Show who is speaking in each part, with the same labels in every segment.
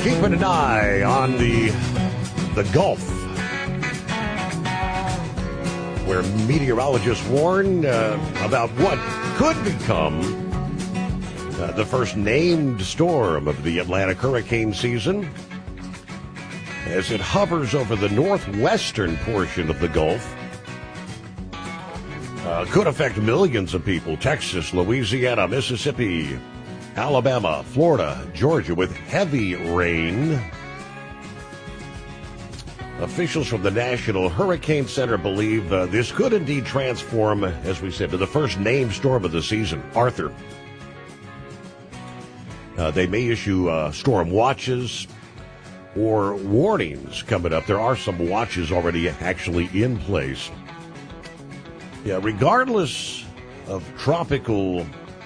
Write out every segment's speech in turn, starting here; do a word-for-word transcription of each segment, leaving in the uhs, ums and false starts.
Speaker 1: keeping an eye on the the Gulf, where meteorologists warn uh, about what could become uh, the first named storm of the Atlantic hurricane season, as it hovers over the northwestern portion of the Gulf. Uh, could affect millions of people. Texas, Louisiana, Mississippi, Alabama, Florida, Georgia, with heavy rain. Officials from the National Hurricane Center believe uh, this could indeed transform, as we said, to the first named storm of the season, Arthur. Uh, they may issue uh, storm watches or warnings coming up. There are some watches already actually in place. Yeah, regardless of tropical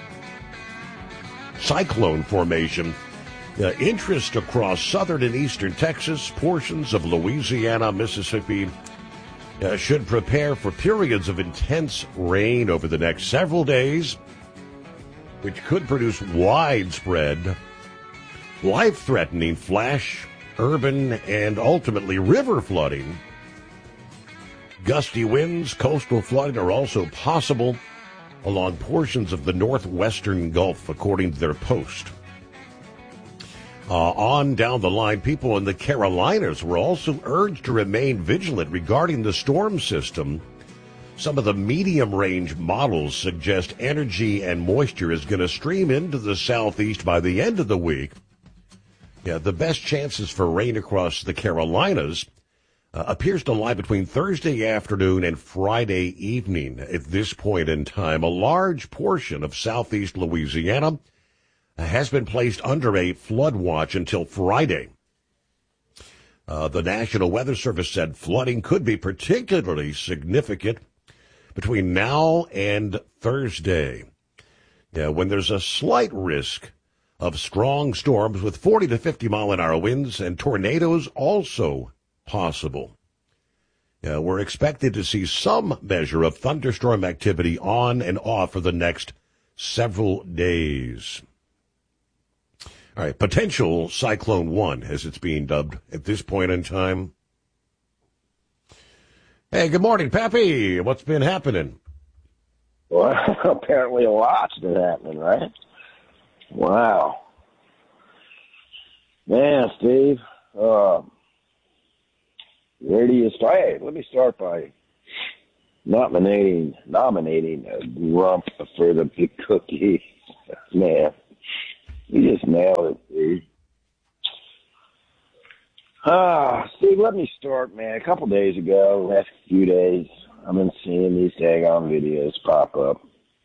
Speaker 1: cyclone formation, uh, interest across southern and eastern Texas, portions of Louisiana, Mississippi, uh, should prepare for periods of intense rain over the next several days, which could produce widespread, life-threatening flash, urban, and ultimately river flooding. Gusty winds, coastal flooding are also possible along portions of the northwestern Gulf, according to their post. Uh, on down the line, people in the Carolinas were also urged to remain vigilant regarding the storm system. Some of the medium-range models suggest energy and moisture is going to stream into the southeast by the end of the week. Yeah, the best chances for rain across the Carolinas Uh, appears to lie between Thursday afternoon and Friday evening at this point in time. A large portion of southeast Louisiana has been placed under a flood watch until Friday. Uh, the National Weather Service said flooding could be particularly significant between now and Thursday, yeah, when there's a slight risk of strong storms with forty to fifty mile an hour winds and tornadoes also possible. Uh, we're expected to see some measure of thunderstorm activity on and off for the next several days. All right, potential Cyclone One, as it's being dubbed at this point in time. Hey, good morning, Pappy. What's been happening?
Speaker 2: Well, apparently a lot's been happening, right? Wow. Man, Steve, uh, where do you start? Hey, let me start by nominating nominating a Grump for the big cookie. Man, you just nailed it, Steve. Ah, Steve, let me start, man. A couple days ago, last few days, I've been seeing these daggone videos pop up.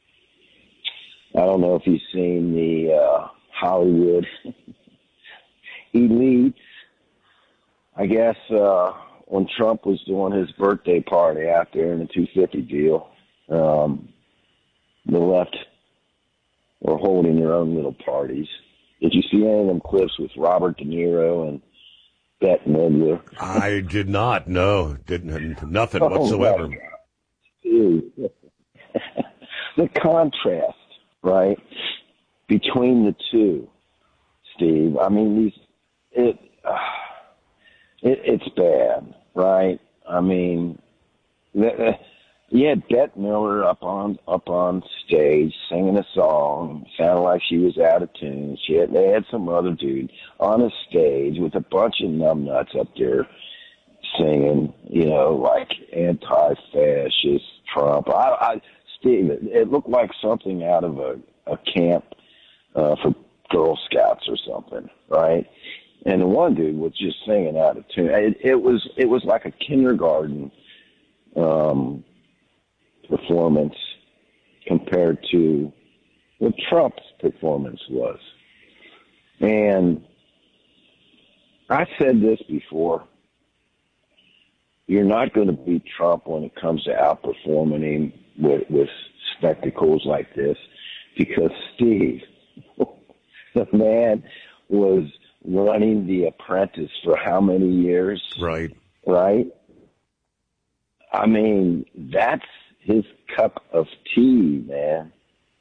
Speaker 2: I don't know if you've seen the uh, Hollywood elites. I guess uh, when Trump was doing his birthday party out there in the two fifty deal, um, the left were holding their own little parties. Did you see any of them clips with Robert De Niro and Bette Midler?
Speaker 1: I did not. No, didn't. Nothing whatsoever.
Speaker 2: Oh, the contrast, right, between the two, Steve. I mean, these it, uh, it it's bad, right? I mean, the, you had Bette Midler up on up on stage singing a song. Sounded like she was out of tune. She had, they had some other dude on a stage with a bunch of numbnuts up there singing, you know, like anti-fascist Trump. I, I Steve, it, it looked like something out of a, a camp uh, for Girl Scouts or something, right? And the one dude was just singing out of tune. It, it was it was like a kindergarten um, performance compared to what Trump's performance was. And I said this before. You're not going to beat Trump when it comes to outperforming him with, with spectacles like this, because Steve, the man was running The Apprentice for how many years?
Speaker 1: Right.
Speaker 2: Right? I mean, that's his cup of tea, man.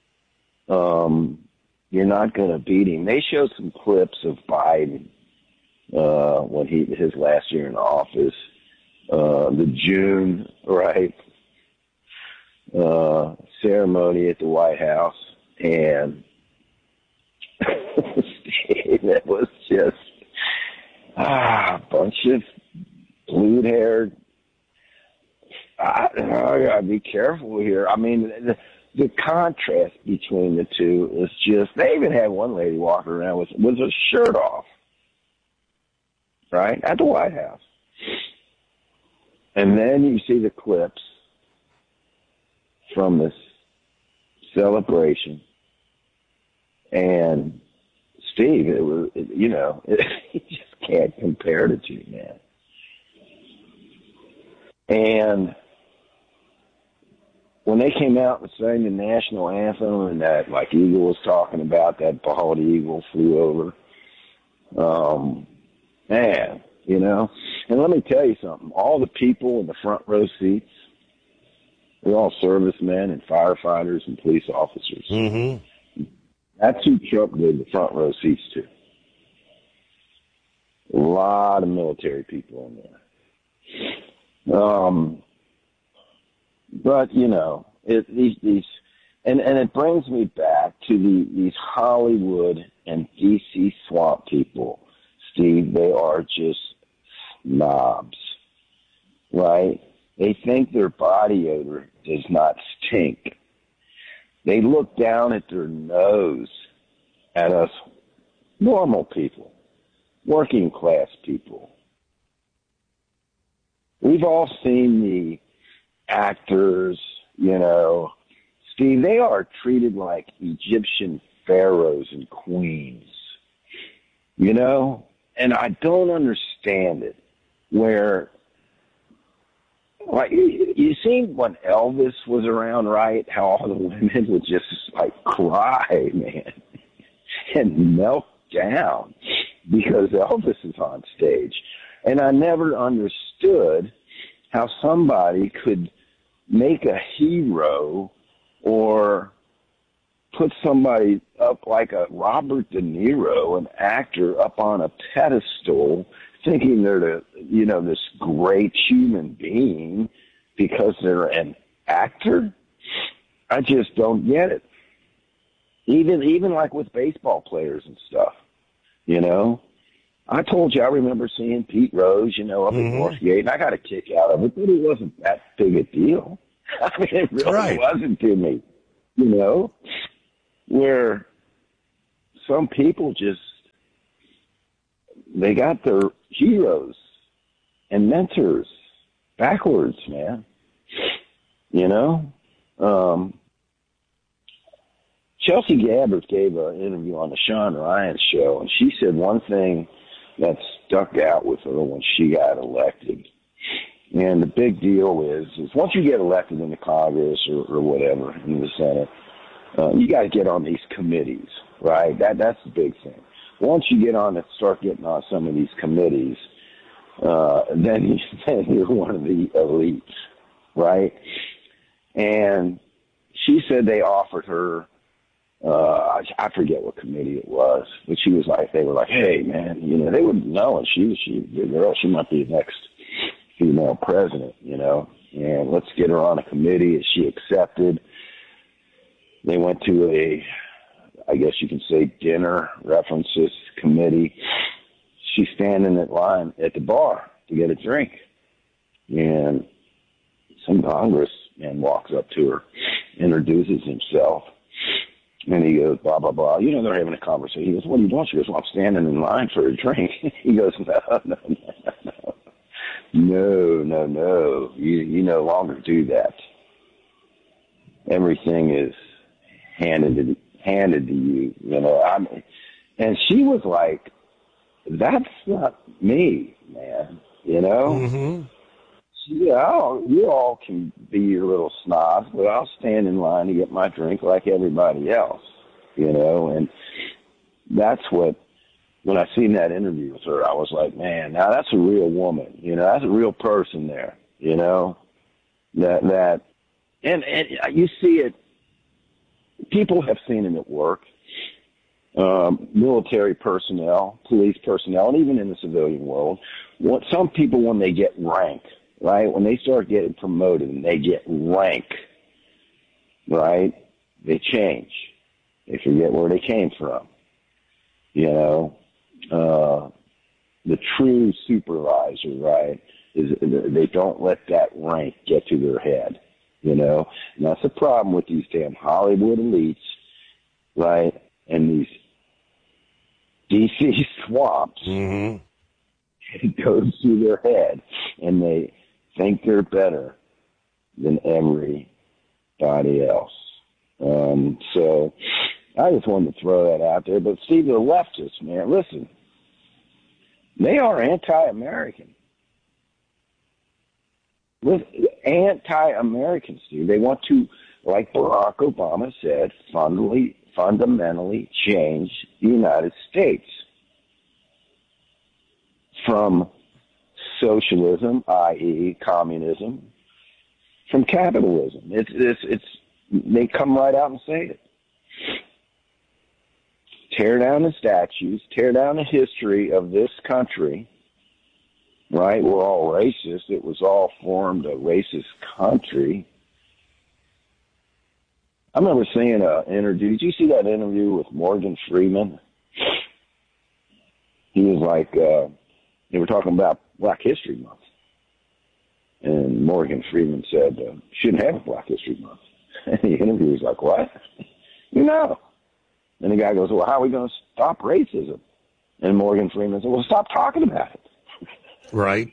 Speaker 2: Um, you're not going to beat him. They showed some clips of Biden uh, when he his last year in office, uh, the June right uh, ceremony at the White House, and it was just ah, a bunch of blue-haired. I, I gotta be careful here. I mean, the, the contrast between the two is just. They even had one lady walking around with with her shirt off, right at the White House, and then you see the clips from this celebration, and Steve, it was you know, it, you just can't compare the two, man. And when they came out and sang the national anthem, and that, like Eagle was talking about, that bald eagle flew over, um, man, you know. And let me tell you something. All the people in the front row seats, they're all servicemen and firefighters and police officers.
Speaker 1: Mm-hmm.
Speaker 2: That's who Trump gave the front row seats to. A lot of military people in there. Um... But, you know, it, these, these and, and it brings me back to the, these Hollywood and D C swamp people, Steve. They are just snobs, right? They think their body odor does not stink. They look down at their nose at us normal people, working class people. We've all seen the actors, you know, Steve, they are treated like Egyptian pharaohs and queens, you know, and I don't understand it. Where, like, you, you seen when Elvis was around, right? How all the women would just like cry, man, and melt down because Elvis is on stage, and I never understood how somebody could make a hero or put somebody up like a Robert De Niro, an actor, up on a pedestal, thinking they're the, you know, this great human being because they're an actor. I just don't get it. Even even like with baseball players and stuff, you know. I told you I remember seeing Pete Rose, you know, up mm-hmm. at Northgate, and I got a kick out of it, but it wasn't that big a deal. I mean, it really right. wasn't to me, you know, where some people just, they got their heroes and mentors backwards, man, you know. Um, Chelsea Gabbard gave an interview on the Sean Ryan show, and she said one thing that stuck out with her when she got elected. And the big deal is, is once you get elected into Congress or, or whatever, in the Senate, uh, you got to get on these committees, right? That That's the big thing. Once you get on and start getting on some of these committees, uh, then, you, then you're one of the elites, right? And she said they offered her, Uh, I forget what committee it was, but she was like, they were like, hey, man, you know, they wouldn't know, and she, she, the girl, she might be the next female president, you know, and let's get her on a committee. And she accepted. They went to a, I guess you can say, dinner references committee. She's standing in line at the bar to get a drink, and some congressman walks up to her, introduces himself. And he goes, blah, blah, blah. You know, they're having a conversation. He goes, what are you doing? She goes, well, I'm standing in line for a drink. He goes, no, no, no, no. No, no, no. You, you no longer do that. Everything is handed to, handed to you, you know. I'm, and she was like, that's not me, man, you know.
Speaker 1: Mm-hmm.
Speaker 2: Yeah, I'll, you all can be your little snobs, but I'll stand in line to get my drink like everybody else, you know. And that's what, when I seen that interview with her, I was like, man, now that's a real woman, you know. That's a real person there, you know. That that, and and you see it. People have seen it at work. um, military personnel, police personnel, and even in the civilian world. What, some people, when they get rank, right, when they start getting promoted and they get rank, right, they change. They forget where they came from. You know, uh, the true supervisor, right, is they don't let that rank get to their head. You know, and that's the problem with these damn Hollywood elites, right, and these D C swamps.
Speaker 1: Mm-hmm.
Speaker 2: It goes through their head, and they think they're better than everybody else. Um, so I just wanted to throw that out there. But Steve, the leftists, man, listen, they are anti-American. Anti-American, Steve. They want to, like Barack Obama said, fundamentally, fundamentally change the United States from socialism, that is, communism, from capitalism. It's it's it's they come right out and say it. Tear down the statues, tear down the history of this country. Right, we're all racist. It was all formed a racist country. I remember seeing an interview. Did you see that interview with Morgan Freeman? He was like, uh, they were talking about Black History Month. And Morgan Freeman said, uh, shouldn't have a Black History Month. And the interviewer was like, what? You know. And the guy goes, well, how are we going to stop racism? And Morgan Freeman said, well, stop talking about it.
Speaker 1: Right.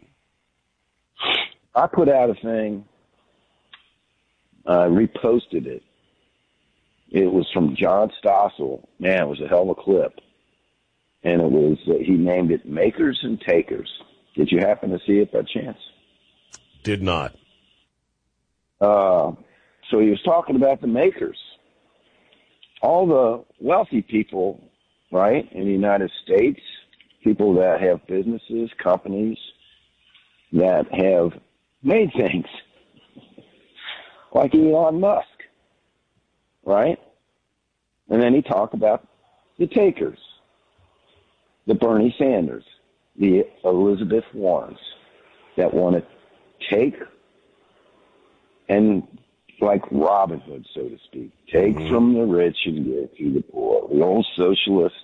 Speaker 2: I put out a thing, I uh, reposted it. It was from John Stossel. Man, it was a hell of a clip. And it was, uh, he named it Makers and Takers. Did you happen to see it by chance?
Speaker 1: Did not.
Speaker 2: Uh, so he was talking about the makers. All the wealthy people, right, in the United States, people that have businesses, companies that have made things, like Elon Musk, right? And then he talked about the takers, the Bernie Sanders, the Elizabeth Warrens that want to take and, like Robin Hood, so to speak, take mm-hmm. from the rich and give to the poor. The old socialist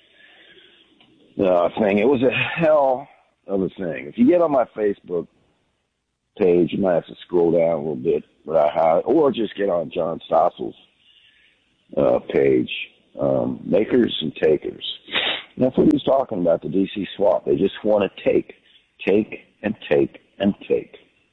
Speaker 2: uh, thing. It was a hell of a thing. If you get on my Facebook page, you might have to scroll down a little bit, but I have, or just get on John Stossel's uh, page, um, Makers and Takers. And that's what he was talking about, the D C swap. They just want to take, take and take and take.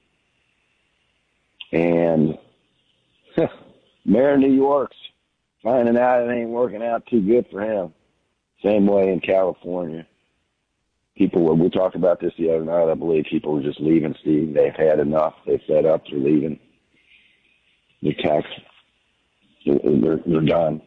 Speaker 2: And Mayor of New York's finding out it ain't working out too good for him. Same way in California. People were, we talked about this the other night, I believe people were just leaving, Steve. They've had enough. They've fed up. They're leaving. The tax, they're, they're done.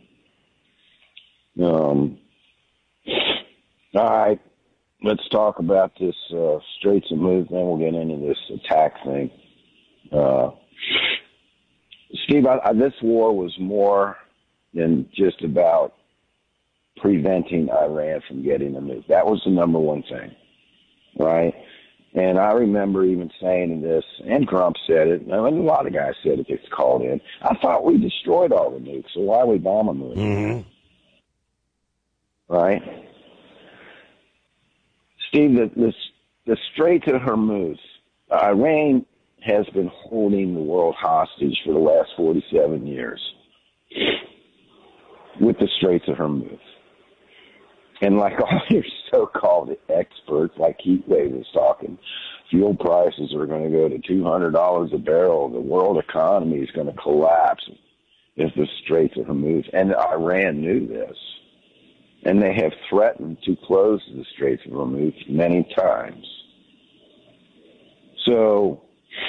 Speaker 2: Um, all right. Let's talk about this uh, Straits of Moose, then we'll get into this attack thing. Uh, Steve, I, I, this war was more than just about preventing Iran from getting the nuke. That was the number one thing, right? And I remember even saying this, and Trump said it, and a lot of guys said it gets called in. I thought we destroyed all the nukes, so why are we bombing them?
Speaker 1: Mm-hmm.
Speaker 2: Right? Steve, the, the, the Strait of Hormuz, Iran has been holding the world hostage for the last forty-seven years with the Straits of Hormuz. And like all your so-called experts, like Heatwave was talking, fuel prices are going to go to two hundred dollars a barrel. The world economy is going to collapse if the Straits of Hormuz. And Iran knew this. And they have threatened to close the Straits of Hormuz many times. So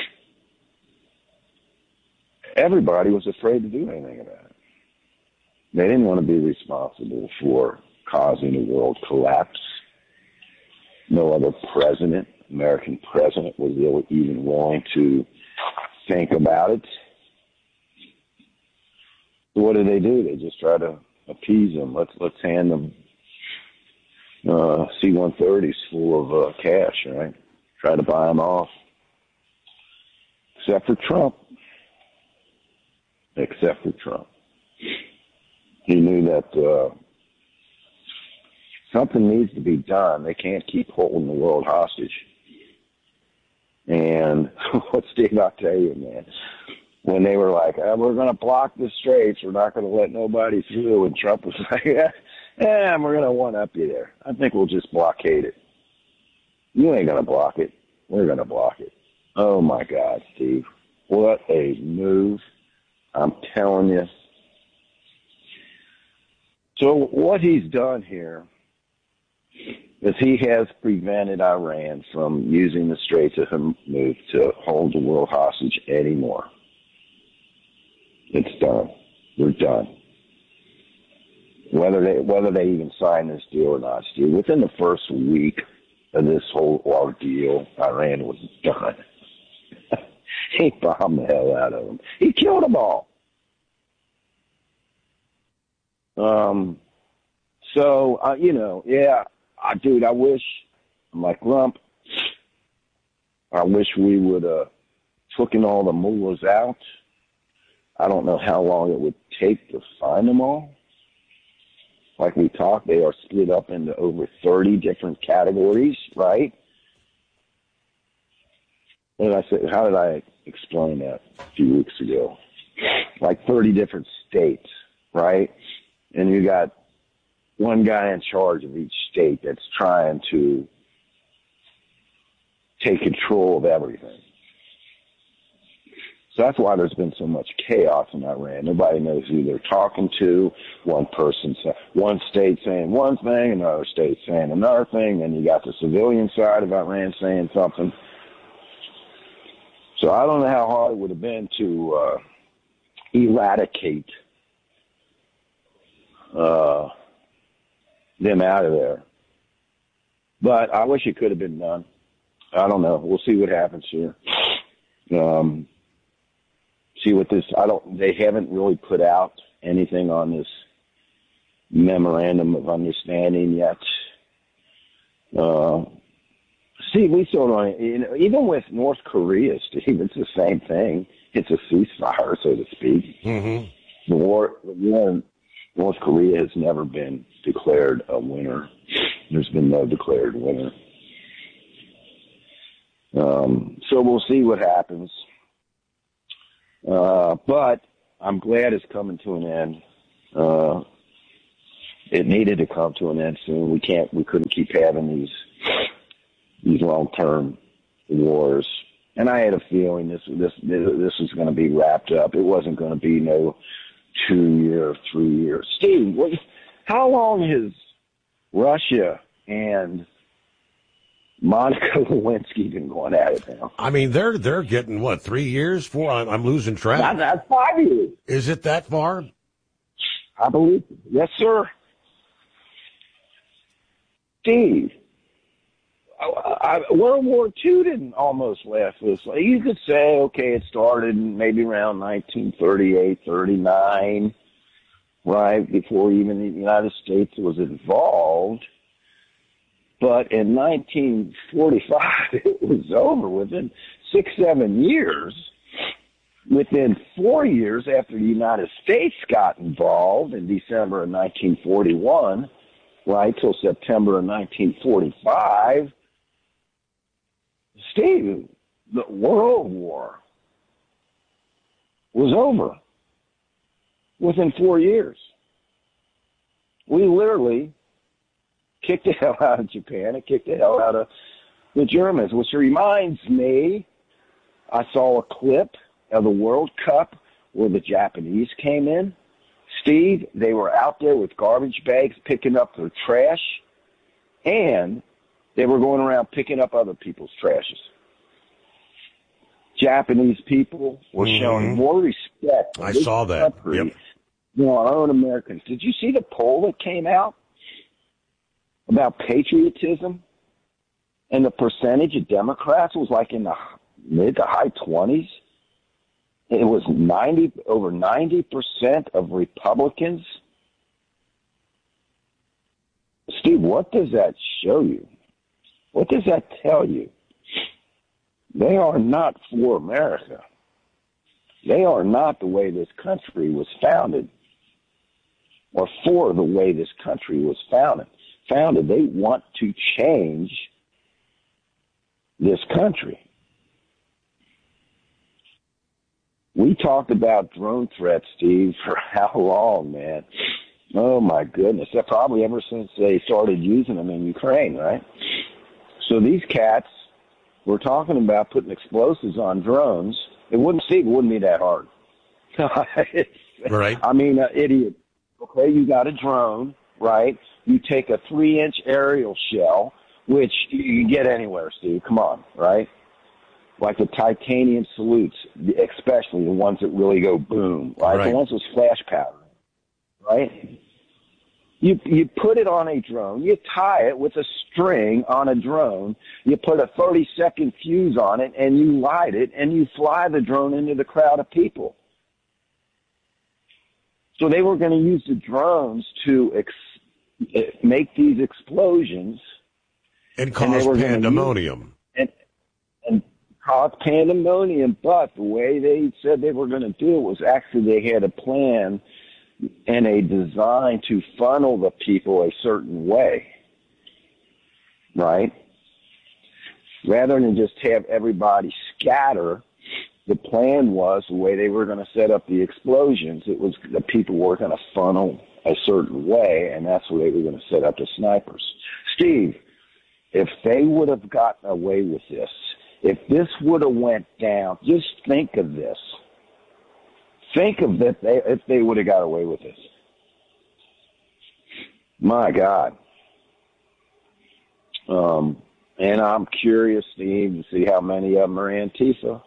Speaker 2: everybody was afraid to do anything about it. They didn't want to be responsible for causing a world collapse. No other president, American president, was even willing to think about it. So what did they do? They just try to appease them. Let's let's hand them uh, C one thirties full of uh, cash, right? Try to buy them off. Except for Trump. Except for Trump. He knew that uh, something needs to be done. They can't keep holding the world hostage. And what, Steve, I'll tell you, man, when they were like, oh, we're going to block the straits, we're not going to let nobody through, and Trump was like, yeah, yeah we're going to one-up you there. I think we'll just blockade it. You ain't going to block it. We're going to block it. Oh, my God, Steve. What a move. I'm telling you. So what he's done here is he has prevented Iran from using the Straits of Hormuz to hold the world hostage anymore. It's done. We're done. Whether they whether they even sign this deal or not, Steve, within the first week of this whole ordeal, Iran was done. He bombed the hell out of them. He killed them all. Um. So, uh, you know, yeah, uh, dude, I wish, I'm like Rump, I wish we would have uh, taken all the mullahs out. I don't know how long it would take to find them all. Like we talked, they are split up into over thirty different categories, right? And I said, how did I explain that a few weeks ago? Like thirty different states, right? And you got one guy in charge of each state that's trying to take control of everything. So that's why there's been so much chaos in Iran. Nobody knows who they're talking to. One person, one state saying one thing, another state saying another thing, and you got the civilian side of Iran saying something. So I don't know how hard it would have been to uh, eradicate uh, them out of there. But I wish it could have been done. I don't know. We'll see what happens here. Um, see what this, I don't, they haven't really put out anything on this memorandum of understanding yet. Uh, see, we sort of, you know, even with North Korea, Steve, it's the same thing. It's a ceasefire, so to speak.
Speaker 1: Mm-hmm.
Speaker 2: The war, the war in North Korea has never been declared a winner. There's been no declared winner. Um, so we'll see what happens. Uh, but I'm glad it's coming to an end. Uh, it needed to come to an end soon. We can't, we couldn't keep having these, these long-term wars. And I had a feeling this, this, this was going to be wrapped up. It wasn't going to be no two-year, three-year. Steve, what, how long has Russia and Monica Lewinsky been going at it now?
Speaker 1: I mean, they're they're getting, what, three years? Four? I'm, I'm losing track.
Speaker 2: Not, not five years.
Speaker 1: Is it that far?
Speaker 2: I believe. Yes, sir. Steve, I, I, World War Two didn't almost last this long. You could say, okay, it started maybe around nineteen thirty-eight, thirty-nine, right, before even the United States was involved. But in nineteen forty-five, it was over within six, seven years. Within four years after the United States got involved in December of nineteen forty-one, right, till September of nineteen forty-five, Steve, the World War was over within four years. We literally kicked the hell out of Japan and kicked the hell out of the Germans, which reminds me, I saw a clip of the World Cup where the Japanese came in. Steve, they were out there with garbage bags picking up their trash, and they were going around picking up other people's trashes. Japanese people were mm-hmm. showing more respect for
Speaker 1: I
Speaker 2: this
Speaker 1: saw that.
Speaker 2: country
Speaker 1: Yep.
Speaker 2: than our own Americans. Did you see the poll that came out about patriotism? And the percentage of Democrats was like in the mid to high twenties. It was ninety over ninety percent of Republicans Steve, what does that show you? What does that tell you? They are not for America. They are not the way this country was founded, or for the way this country was founded. Founded. They want to change this country. We talked about drone threats, Steve, for how long, man? Oh, my goodness. That probably ever since they started using them in Ukraine, right? So these cats were talking about putting explosives on drones. It wouldn't, Steve, it wouldn't be that hard.
Speaker 1: Right.
Speaker 2: I mean, uh, idiot. Okay, you got a drone, right? You take a three-inch aerial shell, which you can get anywhere, Steve. Come on, right? Like the titanium salutes, especially the ones that really go boom, right?
Speaker 1: Right.
Speaker 2: The ones with flash powder, right? You you put it on a drone, you tie it with a string on a drone, you put a thirty-second fuse on it, and you light it, and you fly the drone into the crowd of people. So they were going to use the drones to ex- make these explosions.
Speaker 1: And cause
Speaker 2: and
Speaker 1: pandemonium.
Speaker 2: And, and cause pandemonium, but the way they said they were going to do it was actually they had a plan and a design to funnel the people a certain way, right? Rather than just have everybody scatter, the plan was the way they were going to set up the explosions, it was the people were going to funnel a certain way, and that's where they were going to set up the snipers. Steve, if they would have gotten away with this, if this would have went down, just think of this. Think of that they, if they would have got away with this. My God. Um, and I'm curious, Steve, to see how many of them are Antifa.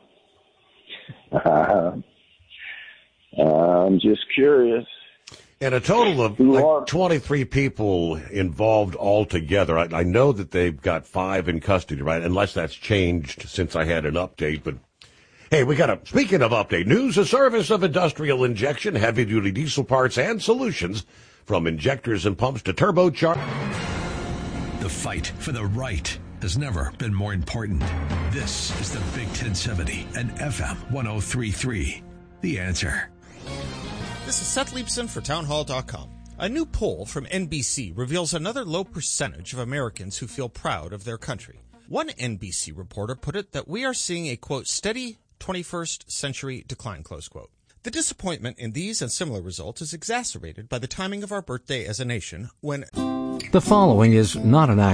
Speaker 2: I'm just curious.
Speaker 1: And a total of like twenty-three people involved altogether. I, I know that they've got five in custody, right? Unless that's changed since I had an update, but hey, we got a, speaking of update, news, a service of industrial injection, heavy-duty diesel parts, and solutions from injectors and pumps to turbocharge.
Speaker 3: The fight for the right has never been more important. This is the Big ten seventy and F M one oh three point three. The Answer.
Speaker 4: This is Seth Leibson for townhall dot com. A new poll from N B C reveals another low percentage of Americans who feel proud of their country. One N B C reporter put it that we are seeing a, quote, steady twenty-first century decline, close quote. The disappointment in these and similar results is exacerbated by the timing of our birthday as a nation when...
Speaker 5: The following is not an act